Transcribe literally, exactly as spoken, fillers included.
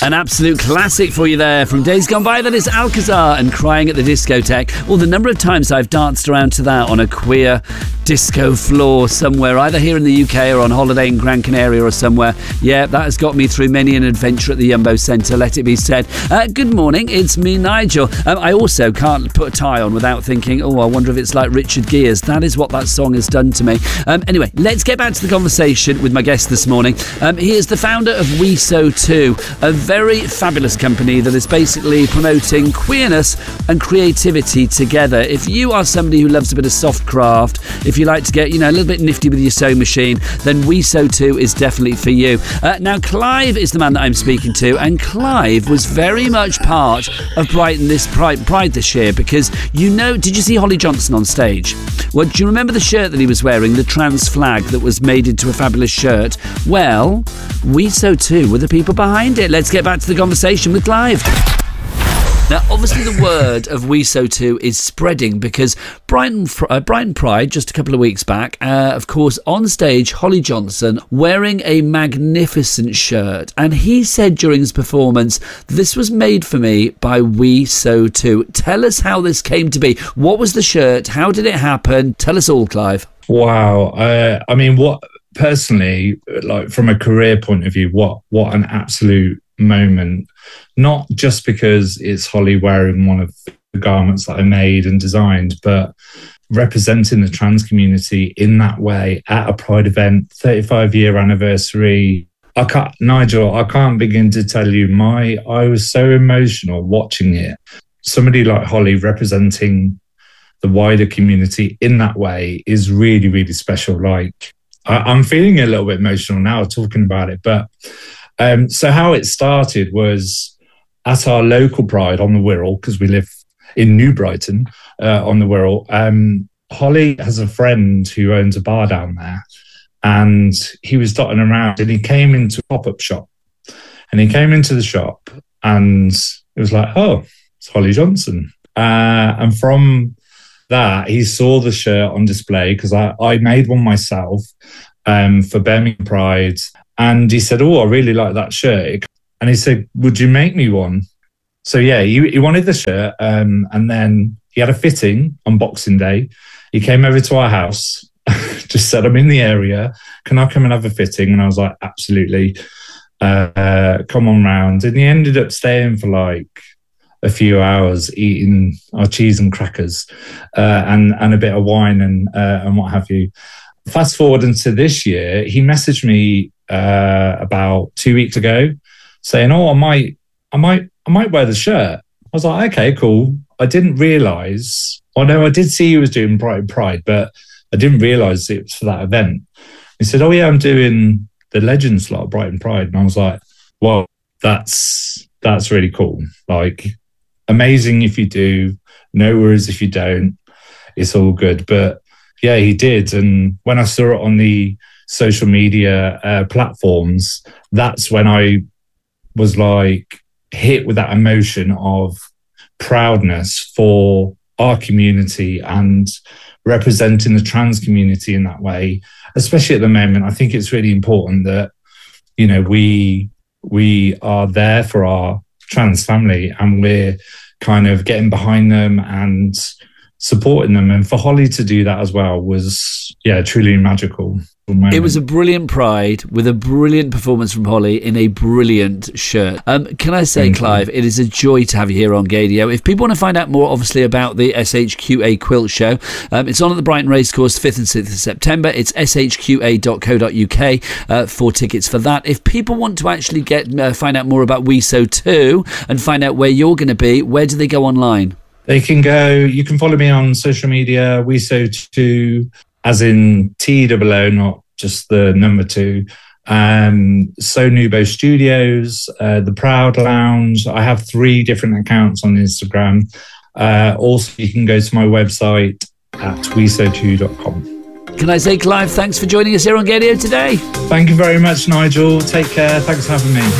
An absolute classic for you there from days gone by. That is Alcazar and Crying at the Discotheque. Well, the number of times I've danced around to that on a queer disco floor somewhere, either here in the U K or on holiday in Gran Canaria or somewhere. Yeah, that has got me through many an adventure at the Yumbo Centre, let it be said. Uh, good morning, it's me, Nigel. Um, I also can't put a tie on without thinking, oh, I wonder if it's like Richard Gere's. That is what that song has done to me. Um, anyway, let's get back to the conversation with my guest this morning. Um, he is the founder of We So Too, a very fabulous company that is basically promoting queerness and creativity together. If you are somebody who loves a bit of soft craft, if you like to get, you know, a little bit nifty with your sewing machine, then We So Too is definitely for you. Uh, now, Clive is the man that I'm speaking to, and Clive was very much part of Brighton this Pride, Pride this year because, you know, did you see Holly Johnson on stage? Well, do you remember the shirt that he was wearing, the trans flag that was made into a fabulous shirt? Well, We So Too were the people behind it. Let's get back to the conversation with Clive. Now, obviously, the word of We So Too is spreading because Brighton, uh, Brighton Pride, just a couple of weeks back, uh, of course, on stage, Holly Johnson wearing a magnificent shirt. And he said during his performance, this was made for me by We So Too. Tell us how this came to be. What was the shirt? How did it happen? Tell us all, Clive. Wow. Uh, I mean, what personally, like from a career point of view, what what an absolute moment. Not just because it's Holly wearing one of the garments that I made and designed, but representing the trans community in that way at a Pride event, thirty-five year anniversary. I can't, Nigel, I can't begin to tell you, my I was so emotional watching it. Somebody like Holly representing the wider community in that way is really, really special. Like, I, I'm feeling a little bit emotional now talking about it, but Um, so how it started was at our local Pride on the Wirral, because we live in New Brighton uh, on the Wirral. Um, Holly has a friend who owns a bar down there, and he was dotting around and he came into a pop-up shop. And he came into the shop and it was like, oh, it's Holly Johnson. Uh, and from that, he saw the shirt on display because I, I made one myself um, for Birmingham Pride. And he said, oh, I really like that shirt. And he said, would you make me one? So, yeah, he, he wanted the shirt. Um, and then he had a fitting on Boxing Day. He came over to our house, just said, I'm in the area. Can I come and have a fitting? And I was like, absolutely. Uh, come on round. And he ended up staying for like a few hours eating our cheese and crackers uh, and, and a bit of wine and, uh, and what have you. Fast forward into this year, he messaged me uh, about two weeks ago saying, oh, I might, I might, I might wear the shirt. I was like, okay, cool. I didn't realise, oh no, I did see he was doing Brighton Pride, but I didn't realise it was for that event. He said, oh yeah, I'm doing the Legends slot at Brighton Pride. And I was like, well, that's, that's really cool. Like, amazing if you do, no worries if you don't, it's all good. But yeah, he did. And when I saw it on the social media uh, platforms, that's when I was like hit with that emotion of proudness for our community and representing the trans community in that way, especially at the moment. I think it's really important that, you know, we we are there for our trans family and we're kind of getting behind them and supporting them. And for Holly to do that as well was, yeah, truly magical. Moment. It was a brilliant Pride with a brilliant performance from Holly in a brilliant shirt. Um, can I say, Thank Clive, you. It is a joy to have you here on Gaydio. If people want to find out more, obviously, about the S H Q A Quilt Show, um, it's on at the Brighton Racecourse fifth and sixth of September. It's s h q a dot co dot u k uh, for tickets for that. If people want to actually get uh, find out more about We So Too and find out where you're going to be, where do they go online? They can go, you can follow me on social media, We So Too, as in T O O, not just the number two. Um, So Nubo Studios, uh, The Proud Lounge. I have three different accounts on Instagram. Uh, also, you can go to my website at we so too dot com. Can I say, Clive, thanks for joining us here on Gaydio today. Thank you very much, Nigel. Take care. Thanks for having me.